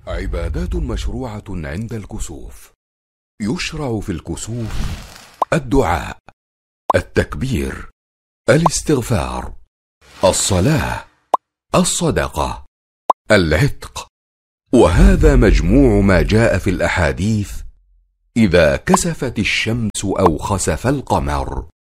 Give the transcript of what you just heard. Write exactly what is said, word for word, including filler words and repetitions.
عبادات مشروعة عند الكسوف. يشرع في الكسوف الدعاء، التكبير، الاستغفار، الصلاة، الصدقة، العتق. وهذا مجموع ما جاء في الأحاديث إذا كسفت الشمس أو خسف القمر.